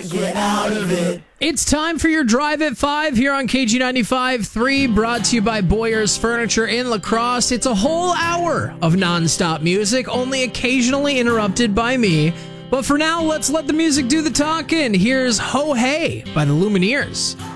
get out of it. It's time for your Drive at 5 here on KG95.3, brought to you by Boyer's Furniture in La Crosse. It's a whole hour of nonstop music, only occasionally interrupted by me. But for now, let's let the music do the talking. Here's Ho Hey by the Lumineers.